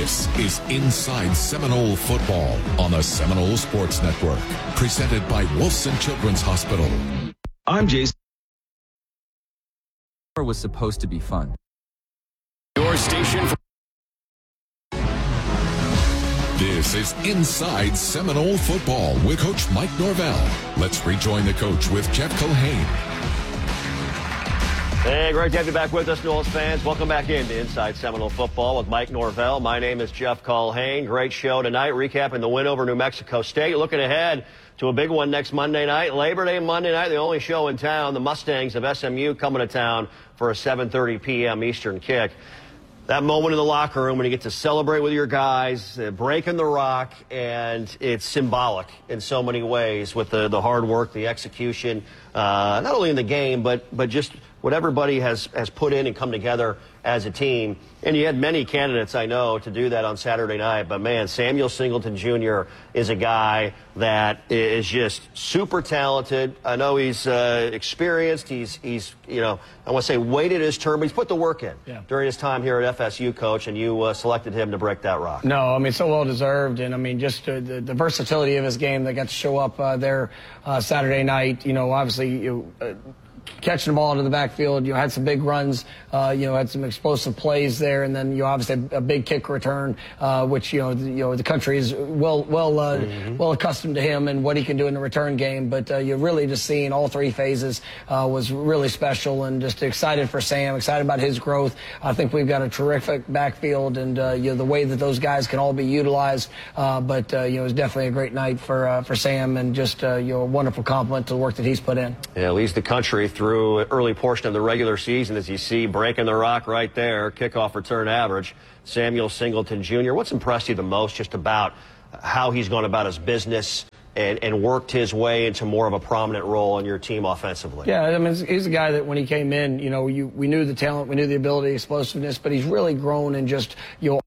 This is Inside Seminole Football on the Seminole Sports Network, presented by Wolfson Children's Hospital. I'm Jason. Was supposed to be fun. Your station for... This is Inside Seminole Football with Coach Mike Norvell. Let's rejoin the coach with Jeff Culhane. Hey, great to have you back with us, Knowles fans. Welcome back into Inside Seminole Football with Mike Norvell. My name is Jeff Culhane. Great show tonight, recapping the win over New Mexico State. Looking ahead to a big one next Monday night. Labor Day Monday night, the only show in town. The Mustangs of SMU coming to town for a 7:30 p.m. Eastern kick. That moment in the locker room when you get to celebrate with your guys, breaking the rock, and it's symbolic in so many ways with the hard work, the execution, not only in the game, but just what everybody has put in and come together as a team. And you had many candidates, I know, to do that on Saturday night. But, man, Samuel Singleton Jr. is a guy that is just super talented. I know he's experienced. He's I want to say waited his turn, but he's put the work in during his time here at FSU, Coach, and you selected him to break that rock. No, I mean, so well-deserved. And, I mean, just the versatility of his game that got to show up there Saturday night. Obviously, catching the ball into the backfield, had some big runs, had some explosive plays there, and then obviously a big kick return, which the country is well accustomed to him and what he can do in the return game. But you're really just seeing all three phases was really special, and just excited for Sam, excited about his growth. I think we've got a terrific backfield, and the way that those guys can all be utilized. But it was definitely a great night for Sam, and just a wonderful compliment to the work that he's put in. Yeah, leads the country through an early portion of the regular season, as you see, breaking the rock right there, kickoff return average, Samuel Singleton Jr. What's impressed you the most just about how he's gone about his business and worked his way into more of a prominent role in your team offensively? Yeah, I mean, he's a guy that when he came in, we knew the talent, we knew the ability, explosiveness, but he's really grown and just,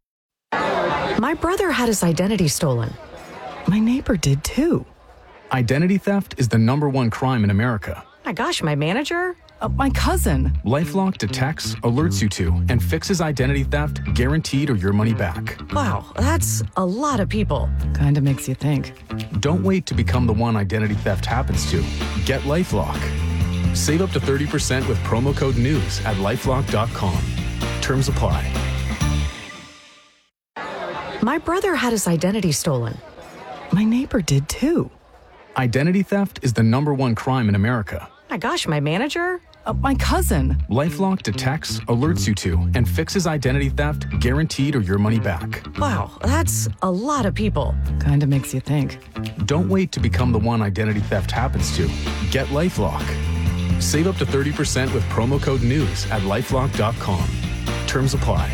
My brother had his identity stolen. My neighbor did too. Identity theft is the #1 crime in America. My gosh, my manager? My cousin. LifeLock detects, alerts you to, and fixes identity theft guaranteed or your money back. Wow, that's a lot of people. Kinda makes you think. Don't wait to become the one identity theft happens to. Get LifeLock. Save up to 30% with promo code NEWS at LifeLock.com. Terms apply. My brother had his identity stolen. My neighbor did too. Identity theft is the #1 crime in America. My gosh, my manager? My cousin. LifeLock detects, alerts you to, and fixes identity theft guaranteed or your money back. Wow, that's a lot of people. Kinda makes you think. Don't wait to become the one identity theft happens to. Get LifeLock. Save up to 30% with promo code NEWS at LifeLock.com. Terms apply.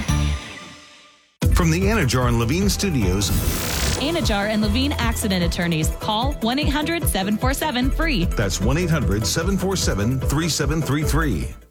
From the Anajar and Levine Studios, Anajar and Levine Accident Attorneys. Call 1-800-747-FREE. That's 1-800-747-3733.